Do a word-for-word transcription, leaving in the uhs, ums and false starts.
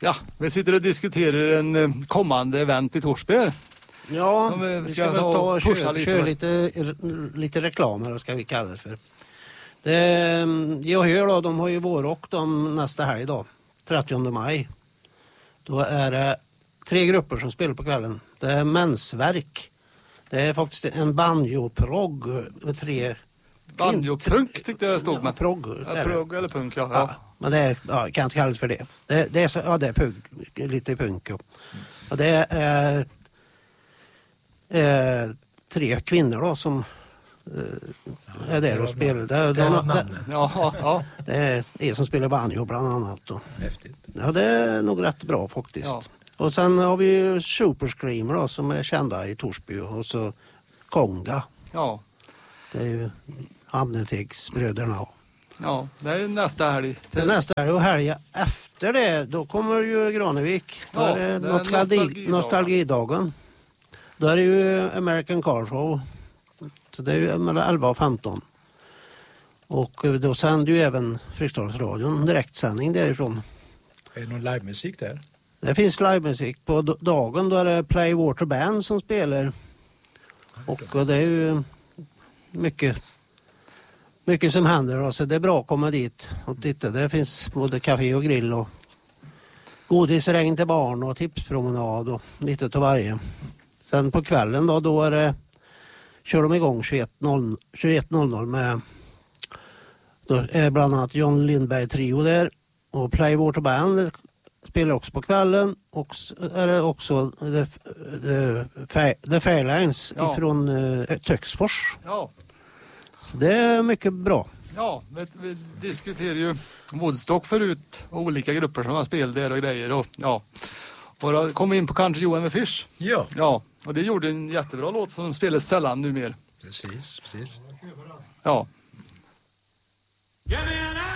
Ja, vi sitter och diskuterar en kommande event i Torsby. Ja, som vi vi ska, ska väl ta och pusha köra lite. kör lite, lite reklam, eller ska vi kalla det för. Det, jag hör då, de har ju vårrock de nästa helg då, trettionde maj. Då är det tre grupper som spelar på kvällen. Det är Mensverk. Det är faktiskt en banjo-progg med tre... Banjo-punk tyckte jag det stod med. Ja, progg. Ja, progg eller punk, ja. Ja, ja. men det är, ja, kan inte kalla det för det. Det, det är, så- ja, det är punk, lite punk. Ja. Och det är eh, tre kvinnor då som eh, är där och spelar. Det, Det det, var det, namnet. Ja, ja, ja. det är en som spelar banjo bland annat. Då. Häftigt. Ja, det är nog rätt bra faktiskt. Ja. Och sen har vi ju Super Screamer då, som är kända i Torsby. Och så Konga. ja. Det är ju Amnetigsbröderna. Ja, det är nästa helg. Det nästa är och helga efter det, då kommer ju Granevik. Då Ja, är det det är nostalgi, nostalgidagen. nostalgidagen. Då är det ju American Car Show. Så det är ju mellan elva och femton. Och då sänder ju även Fryksdalsradion direktsändning därifrån. Är det någon livemusik där? Det finns livemusik. På d- dagen då är det Playwater Band som spelar. Och det är ju mycket, mycket som händer. Då. Så det är bra att komma dit och titta. Det finns både café och grill och godisregn till barn och tipspromenad och lite till varje. Sen på kvällen då, då är det, kör de igång tjugoett noll noll med, då är bland annat John Lindberg Trio där och Playwater Band spelar också på kvällen och s- är det också The, the, Fair- the Fairlines Ja. från uh, Töcksfors. Ja, Så det är mycket bra. ja. Vi, vi diskuterar ju Woodstock förut och olika grupper som har spel där och grejer. Och, ja. och då kom vi in på kanske Johan med Fish. Ja, Ja, och det gjorde en jättebra låt som spelas sällan numera. precis, precis. Ja. Give me an